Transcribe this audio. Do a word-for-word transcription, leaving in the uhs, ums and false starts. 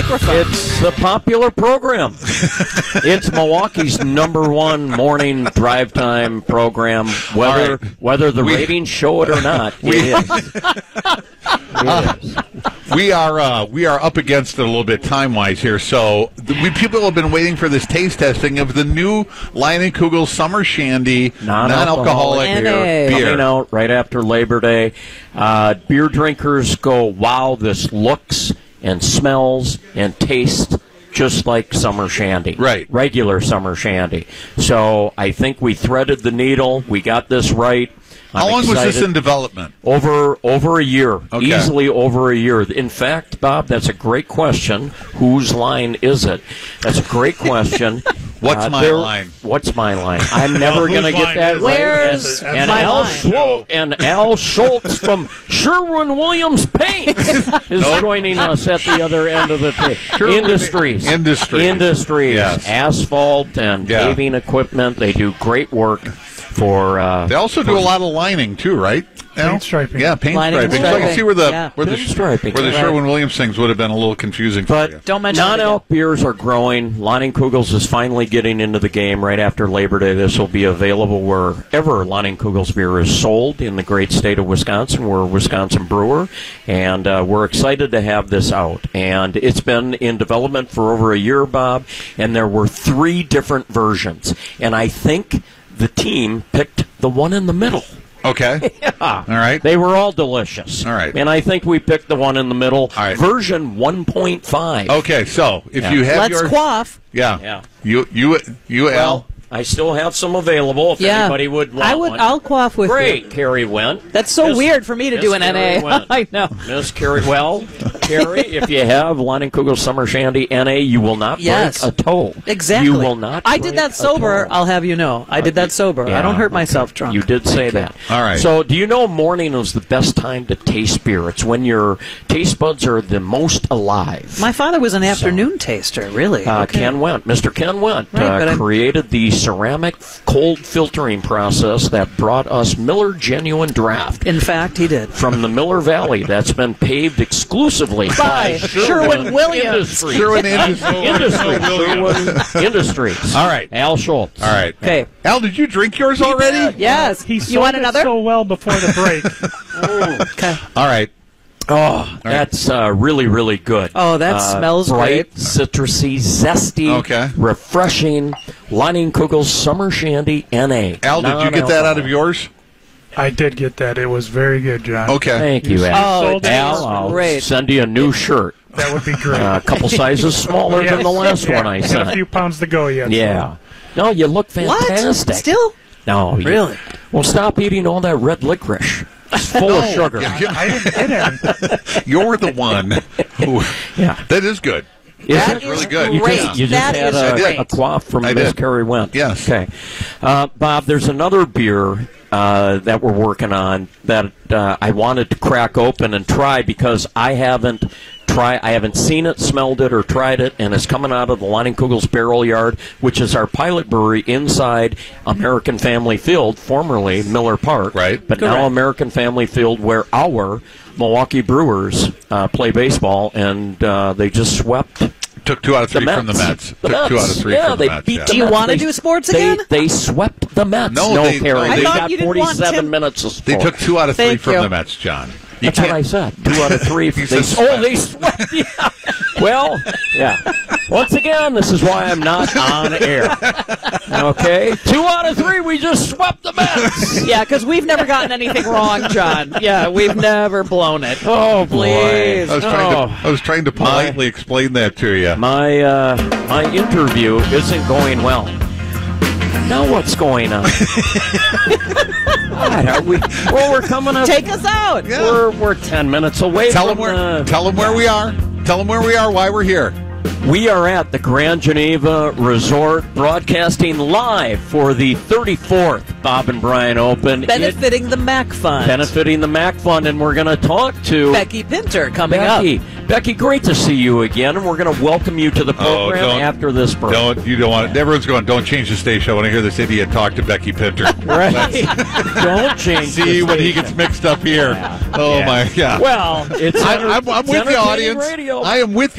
microphone. It's the popular program. It's Milwaukee's number one morning drive time program, whether right. whether the We- ratings show it or not. We- It is. It Uh, is. We are uh, we are up against it a little bit time wise here. So the, we, people have been waiting for this taste testing of the new Lion and Kugel Summer Shandy non-alcoholic N beer. A. beer. Coming out right after Labor Day. Uh, beer drinkers go, wow, this looks and smells and tastes just like summer shandy. Right. Regular summer shandy. So I think we threaded the needle. We got this right. I'm How long was this excited. in development? Over over a year, Okay. easily over a year. In fact, Bob, that's a great question. Whose line is it? That's a great question. What's Uh, my there- line? What's my line? I'm never Whose going to get line that is right. it? Where's And, and my Al line? Schultz and Al Schultz from Sherwin-Williams Paint is joining us at the other end of the tape. Industries, Industries. Industries, Yes. asphalt and Yeah. paving equipment. They do great work for. Uh, They also do a lot of lining too, right? Al? Paint striping. Yeah, paint Lining and striping. So I can striping. see where the Yeah. where the, Paint striping. where the Right. Sherwin-Williams things would have been a little confusing for you. But Don't mention it non-alc beers are growing. Lonnie Kugels is finally getting into the game right after Labor Day. This will be available wherever Lonnie Kugels beer is sold in the great state of Wisconsin. We're a Wisconsin brewer, and uh, we're excited to have this out. And it's been in development for over a year, Bob, and there were three different versions. And I think the team picked the one in the middle. Okay. Yeah. All right. They were all delicious. All right. And I think we picked the one in the middle. All right. Version one point five. Okay. So if Yeah. you have Let's your quaff. yeah Yeah. you you you Well, Al. I still have some available if Yeah. anybody would want I would. one. I'll quaff with Great, you. Carrie went. That's so Miss- weird for me to Miss do an Carrie N A. went. I know. Miss Carrie, well, Carrie, if you have Lonnie Kugel Summer Shandy N A, you will not Yes. break a toe. Exactly. You will not I break did that a sober. toe. I'll have you know. I did that sober. Yeah, I don't hurt okay. myself drunk. You did say that. All right. So, do you know morning is the best time to taste beer? It's when your taste buds are the most alive. My father was an afternoon taster. Really. Uh, Okay. Ken Wendt, Mister Ken Wendt, Right, uh, but I- created the ceramic cold filtering process that brought us Miller Genuine Draft In fact, he did. from the Miller Valley. That's been paved exclusively By Sherwin-Williams. Industries. Sherwin Industries. Industries. Williams. Sherwin Industries. All right. Al Schultz. All right. Okay. Al, did you drink yours already? Yes. He you sold want it another? so well before the break. Okay. All right. Oh, that's uh, really, really good. Oh, that Uh, smells bright, great. citrusy, zesty, Okay. refreshing. Lining Kugel's Summer Shandy N A. Al, did you get that out of yours? I did get that. It was very good, John. Okay. Thank you, You Al. Oh, sold it. Al, I'll great. send you a new shirt. That would be great. Uh, a couple sizes smaller than the last Yeah, one I got sent. a few pounds to go yet. Yeah. No, you look What? fantastic. Still? No. you- Really? Well, stop eating all that red licorice. It's full of sugar. Yeah, yeah. I didn't get any. You're the one who. Yeah. That is good. Is That it? is really good. You great. just, you just That had is a, great. a quaff from I Miss did. Carrie Wendt. Yes. Okay. Uh, Bob, there's another beer uh, that we're working on that uh, I wanted to crack open and try because I haven't try. I haven't seen it, smelled it, or tried it, and it's coming out of the Lonnie Kugel's Barrel Yard, which is our pilot brewery inside American Family Field, formerly Miller Park, Right. but Correct. now American Family Field, where our Milwaukee Brewers uh, play baseball, and uh, they just swept. Took two out of The three Mets. from the Mets. The Took Mets. two out of three yeah, from they the Mets. beat yeah. the Do you Mets. wanna They- do sports they, again? They swept the Mets. No, no they- Carrie. no, they they- I got thought you didn't want forty-seven Tim- minutes of sport. They took two out of three Thank from you. the Mets, John. You That's what I can't. said. Two out of three. He they, said oh, they swept. Yeah. Well, yeah. Once again, this is why I'm not on air. Okay? Two out of three, we just swept the Mets. Yeah, because we've never gotten anything wrong, John. Yeah, we've never blown it. Oh, boy. Please. I was trying Oh. to. I was trying to politely explain that to you. My, uh, my interview isn't going well. Now what's going on? God, are we, well, we're coming up. Take us out. Yeah. We're, we're ten minutes away Tell them from where. the- Tell them where we are. Tell them where we are. Why we're here. We are at the Grand Geneva Resort, broadcasting live for the thirty-fourth Bob and Brian Open. Benefiting the Mac It- Fund. benefiting the Mac Fund, and we're going to talk to Becky Pinter coming Becky. up. Becky, great to see you again, and we're going to welcome you to the Oh, program don't- after this break. Don't you don't want it. Everyone's going. Don't change the station. I want to hear this idiot talk to Becky Pinter. Right? Don't change. See the when he station. gets mixed up here. Oh Yeah. my. Yeah. Well, it's I, enter- I'm, I'm it's with you, entertaining audience. radio. I am with